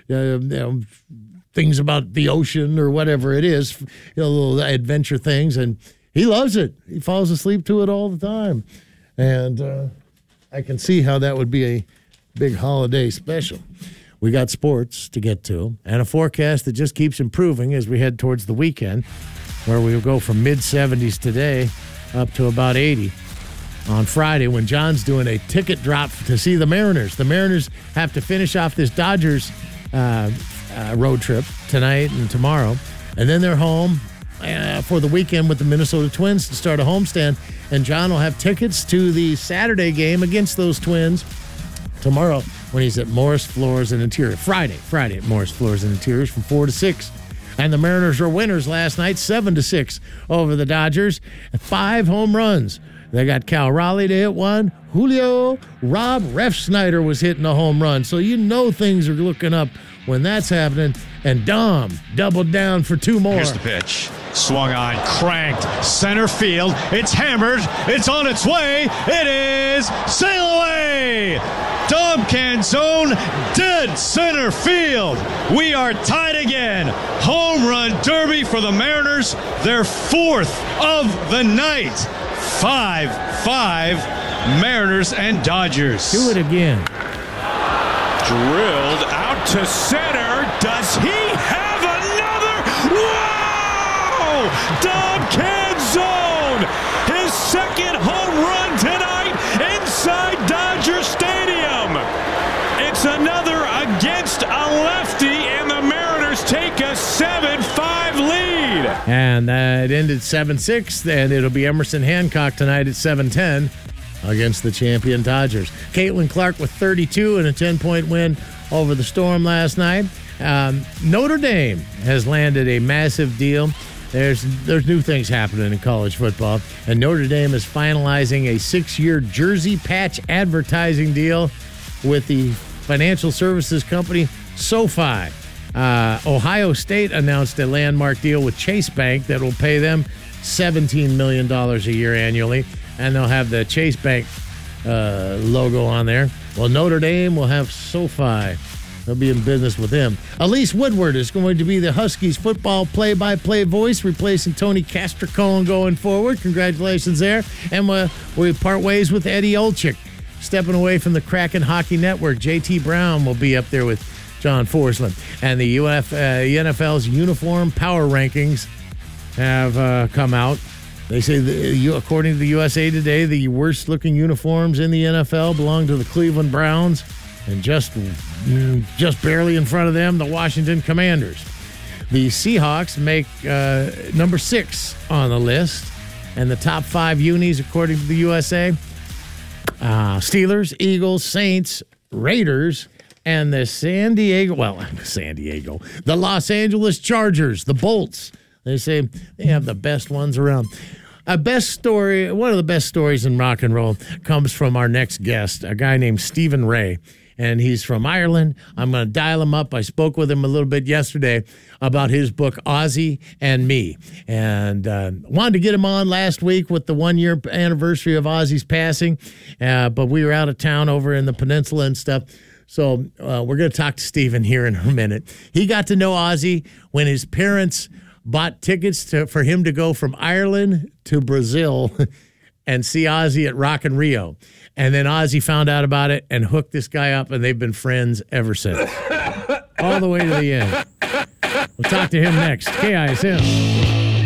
things about the ocean or whatever it is, little adventure things, and he loves it. He falls asleep to it all the time, and I can see how that would be a big holiday special. We got sports to get to, and a forecast that just keeps improving as we head towards the weekend, where we'll go from mid-70s today up to about 80 on Friday when John's doing a ticket drop to see the Mariners. The Mariners have to finish off this Dodgers road trip tonight and tomorrow, and then they're home for the weekend with the Minnesota Twins to start a homestand, and John will have tickets to the Saturday game against those Twins tomorrow when he's at Morris Floors and Interior. Friday at Morris Floors and Interiors from 4 to 6. And the Mariners were winners last night, 7-6 over the Dodgers. 5 home runs. They got Cal Raleigh to hit one. Julio, Rob Refsnyder was hitting a home run. So things are looking up when that's happening. And Dom doubled down for 2 more. Here's the pitch. Swung on, cranked, center field. It's hammered. It's on its way. It is sail away. Dom Canzone, dead center field. We are tied again. Home run derby for the Mariners. Their 4th of the night. 5-5 Mariners and Dodgers. Do it again. Drilled out to center. Does he have another? Wow! Dom Canzone, his 2nd home run tonight inside Dodger Stadium. It's another against a lefty, and the Mariners take a 7-5 lead. And it ended 7-6, and it'll be Emerson Hancock tonight at 7-10 against the champion Dodgers. Caitlin Clark with 32 and a 10-point win over the Storm last night. Notre Dame has landed a massive deal. There's new things happening in college football, and Notre Dame is finalizing a 6-year jersey patch advertising deal with the financial services company SoFi. Ohio State announced a landmark deal with Chase Bank that will pay them $17 million a year annually, and they'll have the Chase Bank logo on there. Well, Notre Dame will have SoFi. They'll be in business with them. Elise Woodward is going to be the Huskies football play-by-play voice, replacing Tony Castricone going forward. Congratulations there. And we part ways with Eddie Olczyk, stepping away from the Kraken Hockey Network. J.T. Brown will be up there with John Forsland. And the NFL's uniform power rankings have come out. They say, according to the USA Today, the worst-looking uniforms in the NFL belong to the Cleveland Browns, and just barely in front of them, the Washington Commanders. The Seahawks make number 6 on the list, and the top 5 unis, according to the USA, Steelers, Eagles, Saints, Raiders, and the the Los Angeles Chargers, the Bolts. They say they have the best ones around. One of the best stories in rock and roll comes from our next guest, a guy named Stephen Ray, and he's from Ireland. I'm going to dial him up. I spoke with him a little bit yesterday about his book, Ozzy and Me, and wanted to get him on last week with the 1-year anniversary of Ozzy's passing, but we were out of town over in the peninsula and stuff. So we're going to talk to Stephen here in a minute. He got to know Ozzy when his parents bought tickets for him to go from Ireland to Brazil and see Ozzy at Rock in Rio. And then Ozzy found out about it and hooked this guy up, and they've been friends ever since. All the way to the end. We'll talk to him next. KISM.